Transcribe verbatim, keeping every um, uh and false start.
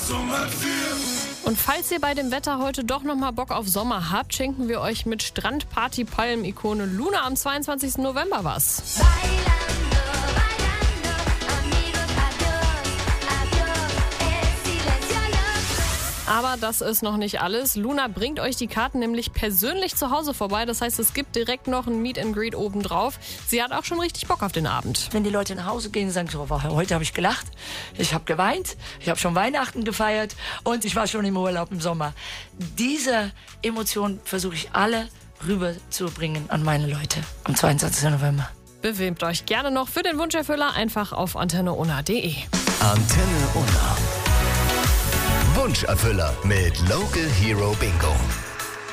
Und falls ihr bei dem Wetter heute doch nochmal Bock auf Sommer habt, schenken wir euch mit Strandparty-Palm-Ikone Luna am zweiundzwanzigsten November was. Aber das ist noch nicht alles. Luna bringt euch die Karten nämlich persönlich zu Hause vorbei. Das heißt, es gibt direkt noch ein Meet and Greet obendrauf. Sie hat auch schon richtig Bock auf den Abend. Wenn die Leute nach Hause gehen, sagen so, heute habe ich gelacht, ich habe geweint, ich habe schon Weihnachten gefeiert und ich war schon im Urlaub im Sommer. Diese Emotionen versuche ich alle rüberzubringen an meine Leute am zweiundzwanzigsten November. Bewirbt euch gerne noch für den Wunscherfüller einfach auf antenne unna punkt de. Antenne Unna. Wunscherfüller mit Local Hero Bingo.